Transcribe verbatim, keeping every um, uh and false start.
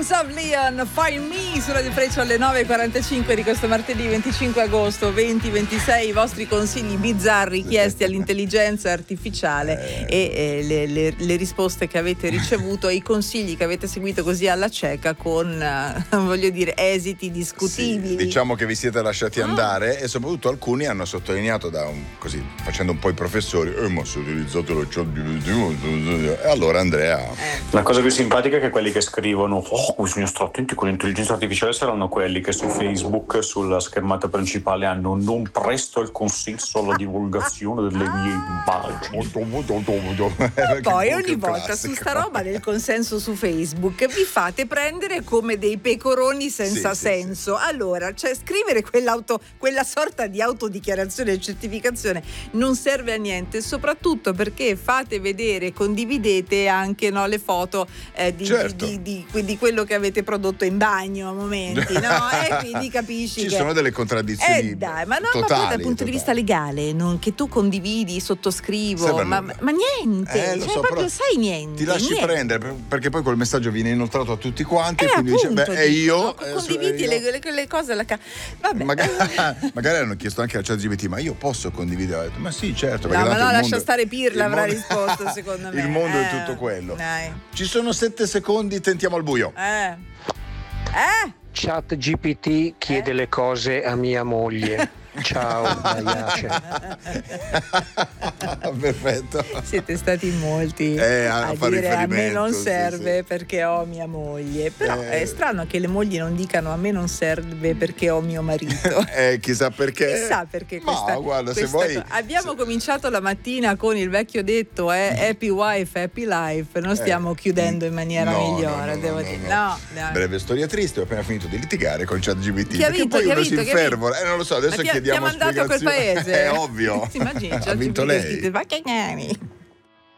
Kings of Leon, Find Me su Radio Freccia alle nove e quarantacinque di questo martedì venticinque agosto duemilaventisei. I vostri consigli bizzarri chiesti all'intelligenza artificiale e eh, le, le, le risposte che avete ricevuto e i consigli che avete seguito così alla cieca con uh, voglio dire esiti discutibili. Sì, diciamo che vi siete lasciati Ah. andare e soprattutto alcuni hanno sottolineato da un, così facendo un po' i professori eh, ma se utilizzate lo chat G P T e allora Andrea Eh. La cosa più simpatica è che quelli che scrivono oh bisogna stare attenti con l'intelligenza artificiale saranno quelli che su Facebook sulla schermata principale hanno non presto il consenso alla divulgazione delle mie immagini. E poi ogni volta su sta roba del consenso su Facebook vi fate prendere come dei pecoroni senza Sì, sì, senso. Allora, cioè scrivere quell'auto, quella sorta di autodichiarazione e certificazione non serve a niente, soprattutto perché fate vedere, condividete anche no, le foto eh, di, Certo. di, di, di, di quello che avete prodotto in bagno a momenti, no? E quindi capisci ci che sono delle contraddizioni eh dai, ma no, totali, ma poi dal punto totali. di vista legale, non, che tu condividi, sottoscrivo, Serve a ma, nulla. ma niente, Eh, lo cioè so, proprio però sai niente. ti lasci niente. prendere per- perché poi quel messaggio viene inoltrato a tutti quanti Eh, e quindi dice appunto, beh e dico, io no, eh, condividi io- le, le, le cose alla ca- vabbè. magari, magari hanno chiesto anche a ChatGPT ma io posso condividere. Ho detto, ma sì certo No, perché ma tanto no, il lascia mondo- stare Pirla, il avrà mondo- risposto secondo me. il mondo Eh, è tutto quello. Dai. Ci sono sette secondi, tentiamo al buio. Eh. Eh? Chat G P T chiede le cose a mia moglie. Ciao, Maiace. Perfetto. Siete stati molti Eh, a a, fare dire a me non riferimento, sì, serve sì. perché ho mia moglie. Però Eh. è strano che le mogli non dicano a me non serve perché ho mio marito. Eh, chissà perché. Chissà perché Ma questa, guarda, se questa vuoi co- abbiamo se- cominciato la mattina con il vecchio detto eh, happy wife, happy life. Non stiamo Eh, chiudendo in maniera no, migliore, no, no, devo no, dire. no. No, dai. Breve storia triste, ho appena finito di litigare con ChatGPT. Chi ha Perché vinto? poi Chi ha uno vinto? si Chi ha vinto? infervora. Eh, non lo so, adesso Ma ti ha- chiediamo ti ha mandato a quel spiegazioni. paese? È ovvio. Ti immagini? Ha vinto ChatGPT lei. scritto, "Ma che gnani?"